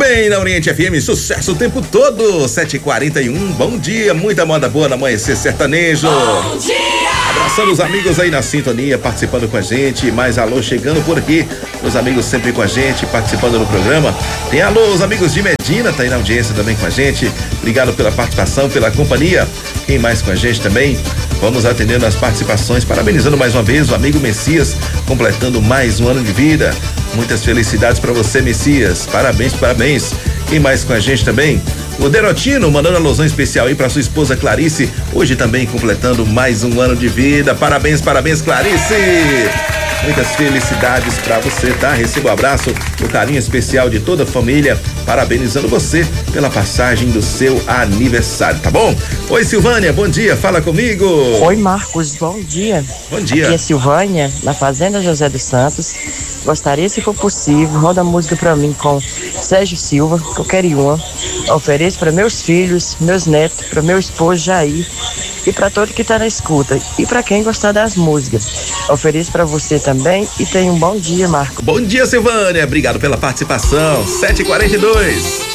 bem, na Oriente FM, sucesso o tempo todo, 7h41, bom dia, muita moda boa no amanhecer sertanejo. Bom dia! Abraçando os amigos aí na sintonia, participando com a gente, mais alô chegando por aqui, os amigos sempre com a gente, participando do programa. Tem alô, os amigos de Medina, tá aí na audiência também com a gente, obrigado pela participação, pela companhia. Quem mais com a gente também? Vamos atendendo as participações, parabenizando mais uma vez o amigo Messias, completando mais um ano de vida. Muitas felicidades para você, Messias. Parabéns, parabéns. Quem mais com a gente também? O Derotino mandando alusão especial aí para sua esposa Clarice, hoje também completando mais um ano de vida. Parabéns, parabéns, Clarice. Muitas felicidades para você, tá? Receba o abraço, o carinho especial de toda a família, parabenizando você pela passagem do seu aniversário, tá bom? Oi, Silvânia, bom dia, fala comigo. Oi, Marcos, bom dia. Bom dia. Aqui é Silvânia, na Fazenda José dos Santos. Gostaria, se for possível, roda a música pra mim com Sérgio Silva, qualquer uma. Ofereço para meus filhos, meus netos, para meu esposo Jair e para todo que tá na escuta e para quem gostar das músicas. Ofereço para você também e tenha um bom dia, Marcos. Bom dia, Silvânia, obrigado pela participação. 7h42.